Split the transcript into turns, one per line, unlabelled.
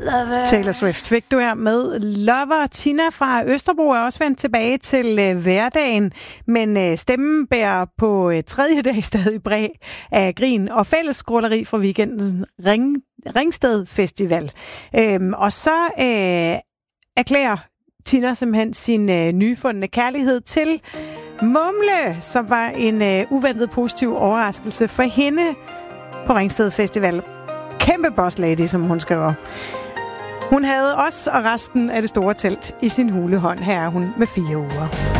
Taylor Swift fik du her med Lover. Tina fra Østerbro er også vendt tilbage til hverdagen, men stemmen bærer på tredje dag stadig præg af grin og fællesskråleri fra weekenden Ringsted Festival. Og så erklærer Tina simpelthen sin nyfundne kærlighed til Mumle, som var en uventet positiv overraskelse for hende på Ringsted Festival. Kæmpe boss lady, som hun skriver. Hun havde os og resten af det store telt i sin hulehånd. Her er hun med 4 uger.